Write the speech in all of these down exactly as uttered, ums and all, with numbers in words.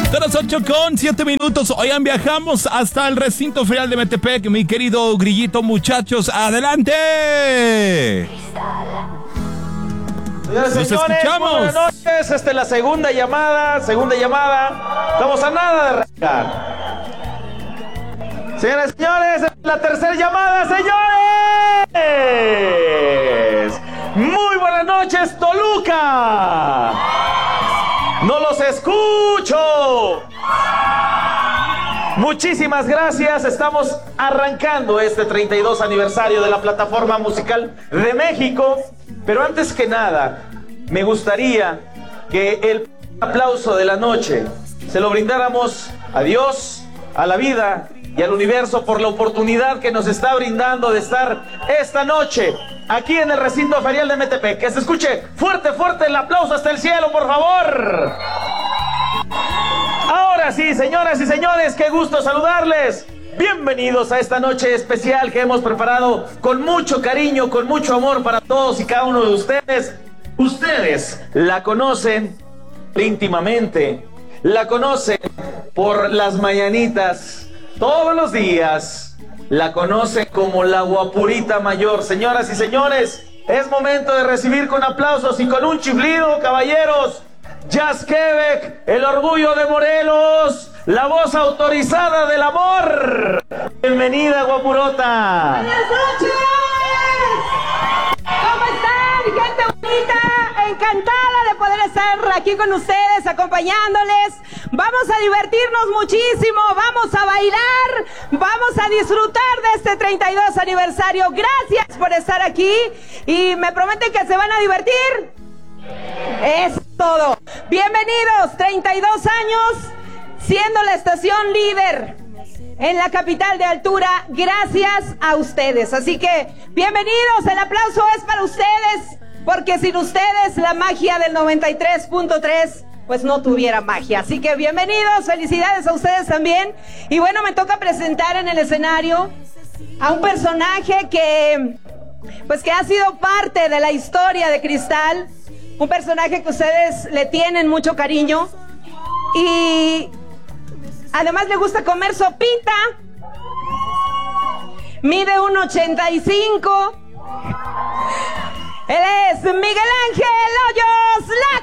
Son las ocho con siete minutos. Oigan, viajamos hasta el recinto ferial de Metepec. Mi querido Grillito, muchachos, adelante. Señores, Nos señores, escuchamos. buenas noches. Esta es la segunda llamada, segunda llamada. Estamos a nada de arrancar. Señores, señores, la tercera llamada, señores. Muy buenas noches, Toluca. No los escucho. Muchísimas gracias. Estamos arrancando este treinta y dos aniversario de la Plataforma Musical de México. Pero antes que nada, me gustaría que el aplauso de la noche se lo brindáramos a Dios, a la vida y al universo por la oportunidad que nos está brindando de estar esta noche aquí en el recinto ferial de Metepec. Que se escuche fuerte, fuerte el aplauso hasta el cielo, por favor. Ahora sí, señoras y señores, qué gusto saludarles. Bienvenidos a esta noche especial que hemos preparado con mucho cariño, con mucho amor para todos y cada uno de ustedes. Ustedes la conocen íntimamente, la conocen por las mañanitas todos los días, la conocen como la guapurita mayor. Señoras y señores, es momento de recibir con aplausos y con un chiflido, caballeros, Jazz Quebec, el orgullo de Morelos, la voz autorizada del amor. Bienvenida, guapurota. Buenas noches. ¿Cómo están, gente bonita? Encantada de poder estar aquí con ustedes, acompañándoles. Vamos a divertirnos muchísimo, vamos a bailar, vamos a disfrutar de este treinta y dos aniversario. Gracias por estar aquí y me prometen que se van a divertir. Es todo. Bienvenidos, treinta y dos años, siendo la estación líder en la capital de altura, gracias a ustedes. Así que, bienvenidos, el aplauso es para ustedes, porque sin ustedes la magia del noventa y tres punto tres pues no tuviera magia. Así que bienvenidos, felicidades a ustedes también. Y bueno, me toca presentar en el escenario a un personaje que, pues que ha sido parte de la historia de Cristal. Un personaje que ustedes le tienen mucho cariño y además le gusta comer sopita. Mide uno ochenta y cinco. Él es Miguel Ángel Hoyos, la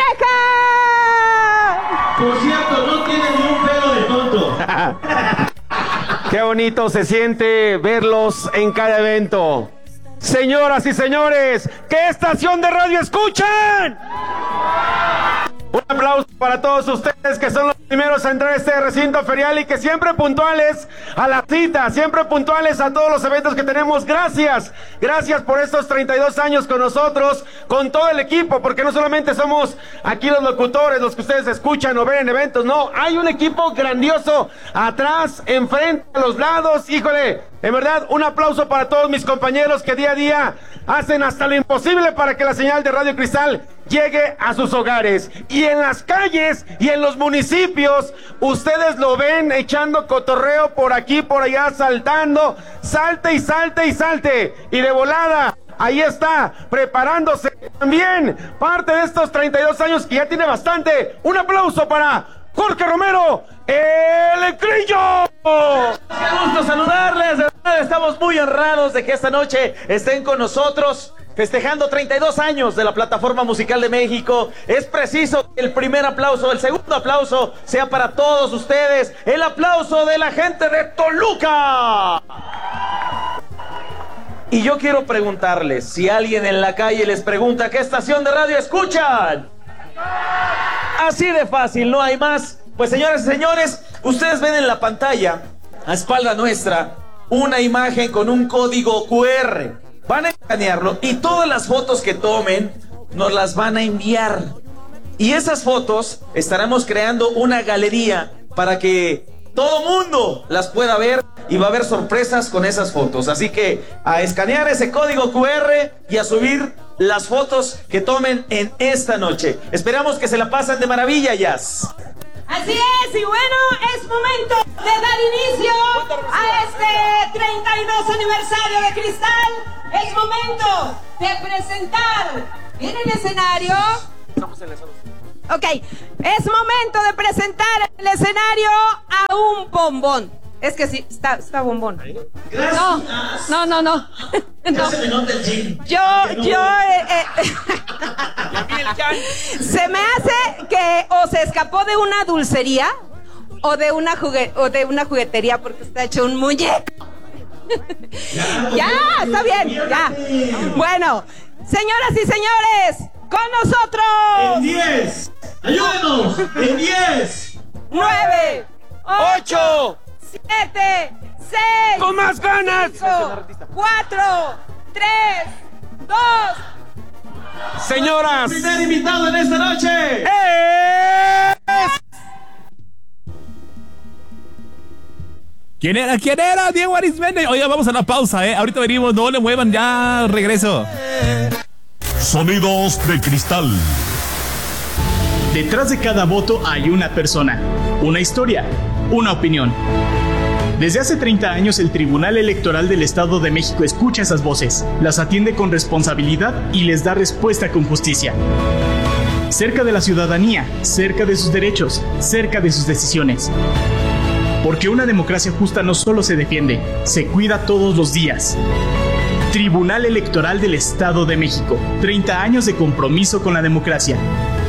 comadreja. Por cierto, no tiene ni un pelo de tonto. Qué bonito se siente verlos en cada evento. Señoras y señores, ¿qué estación de radio escuchan? Un aplauso para todos ustedes que son los primeros a entrar a este recinto ferial y que siempre puntuales a la cita, siempre puntuales a todos los eventos que tenemos. Gracias, gracias por estos treinta y dos años con nosotros, con todo el equipo, porque no solamente somos aquí los locutores, los que ustedes escuchan o ven en eventos, no, hay un equipo grandioso atrás, enfrente, a los lados. Híjole, en verdad, un aplauso para todos mis compañeros que día a día hacen hasta lo imposible para que la señal de Radio Cristal llegue a sus hogares. Y en las calles y en los municipios, ustedes lo ven echando cotorreo por aquí, por allá, saltando, salte y salte y salte. Y de volada, ahí está, preparándose también, parte de estos treinta y dos años que ya tiene bastante. Un aplauso para Jorge Romero, el Grillo. Qué gusto saludarles, de verdad estamos muy honrados de que esta noche estén con nosotros festejando treinta y dos años de la Plataforma Musical de México. Es preciso que el primer aplauso, el segundo aplauso sea para todos ustedes, el aplauso de la gente de Toluca. Y yo quiero preguntarles, si alguien en la calle les pregunta ¿qué estación de radio escuchan? Así de fácil, no hay más. Pues señoras y señores, ustedes ven en la pantalla, a espalda nuestra, una imagen con un código cu erre. Van a escanearlo y todas las fotos que tomen nos las van a enviar. Y esas fotos estaremos creando una galería para que todo mundo las pueda ver y va a haber sorpresas con esas fotos. Así que a escanear ese código cu erre y a subir las fotos que tomen en esta noche. Esperamos que se la pasen de maravilla, Jazz. Así es, y bueno, es momento de dar inicio a este treinta y dos aniversario de Cristal. Es momento de presentar en el escenario. Ok, es momento de presentar el escenario a un bombón. Es que sí, está, está bombón. Gracias. No, no, no, no. Ya se me nota el gym. Yo, yo, eh, eh, se me hace que o se escapó de una dulcería o de una jugue, o de una juguetería porque está hecho un muñeco. Ya, está bien, ya. Bueno, señoras y señores, con nosotros. En diez. Ayúdenos. En diez. nueve, ¡Ocho! siete, seis. ¡Con más ganas! cuatro, tres, dos. Señoras. Primer invitado en esta noche. Es... ¿Quién era? ¿Quién era? Diego Arismendi. Oiga, vamos a la pausa, ¿eh? Ahorita venimos, no le muevan, ya regreso. Sonidos de cristal. Detrás de cada voto hay una persona, una historia, una opinión. Desde hace treinta años el Tribunal Electoral del Estado de México escucha esas voces, las atiende con responsabilidad y les da respuesta con justicia. Cerca de la ciudadanía, cerca de sus derechos, cerca de sus decisiones. Porque una democracia justa no solo se defiende, se cuida todos los días. Tribunal Electoral del Estado de México, treinta años de compromiso con la democracia.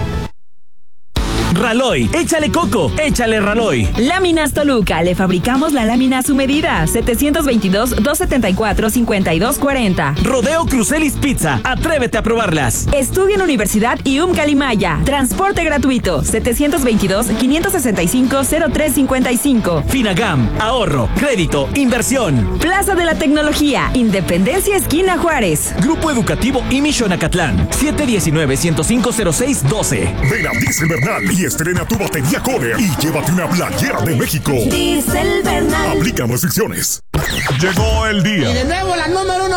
Raloy, échale coco, échale Raloy. Láminas Toluca, le fabricamos la lámina a su medida. setecientos veintidós, doscientos setenta y cuatro, cincuenta y dos cuarenta. Rodeo Crucelis Pizza, atrévete a probarlas. Estudia en Universidad I U M Calimaya. Transporte gratuito. setecientos veintidós, quinientos sesenta y cinco, cero tres cincuenta y cinco. Finagam, ahorro, crédito, inversión. Plaza de la Tecnología, Independencia Esquina Juárez. Grupo Educativo Imishon-Acatlán, siete uno nueve, uno cero cinco, cero seis uno dos. Ven a Diesel Bernal y estrena tu batería Kohler y llévate una playera de México. Diesel Bernal. Aplican restricciones. Llegó el día. Y de nuevo la número uno